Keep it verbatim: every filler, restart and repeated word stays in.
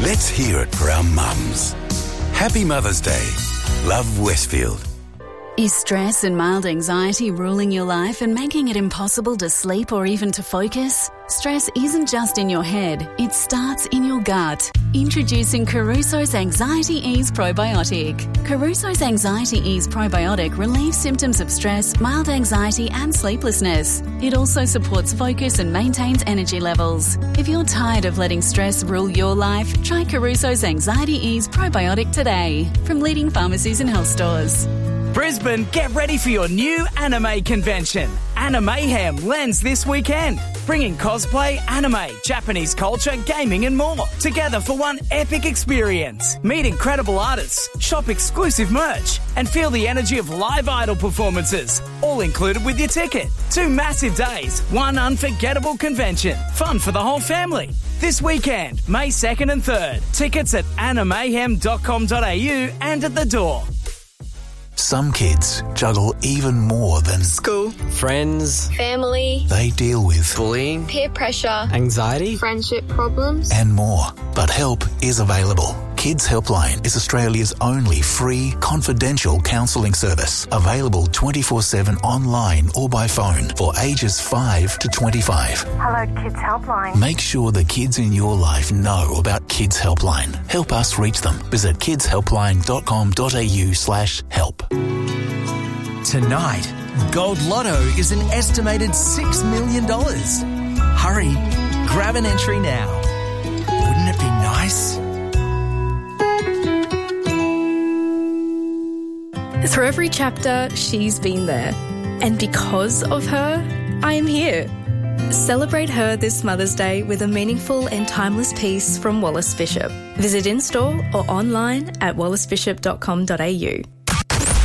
Let's hear it for our mums. Happy Mother's Day. Love, Westfield. Is stress and mild anxiety ruling your life and making it impossible to sleep or even to focus? Stress isn't just in your head, it starts in your gut. Introducing Caruso's Anxiety Ease Probiotic. Caruso's Anxiety Ease Probiotic relieves symptoms of stress, mild anxiety and sleeplessness. It also supports focus and maintains energy levels. If you're tired of letting stress rule your life, try Caruso's Anxiety Ease Probiotic today from leading pharmacies and health stores. Brisbane, get ready for your new anime convention. Animayhem lands this weekend, bringing cosplay, anime, Japanese culture, gaming and more together for one epic experience. Meet incredible artists, shop exclusive merch and feel the energy of live idol performances, all included with your ticket. Two massive days, one unforgettable convention. Fun for the whole family. This weekend, May second and third. Tickets at animayhem dot com dot a u and at the door. Some kids juggle even more than school, friends, family. They deal with bullying, peer pressure, anxiety, friendship problems, and more. But help is available. Kids Helpline is Australia's only free, confidential counselling service, available twenty-four seven online or by phone for ages five to twenty-five. Hello, Kids Helpline. Make sure the kids in your life know about Kids Helpline. Help us reach them. Visit kids helpline dot com dot a u slash help. Tonight, Gold Lotto is an estimated six million dollars. Hurry, grab an entry now. Wouldn't it be nice? Through every chapter, she's been there. And because of her, I am here. Celebrate her this Mother's Day with a meaningful and timeless piece from Wallace Bishop. Visit in-store or online at wallace bishop dot com dot a u.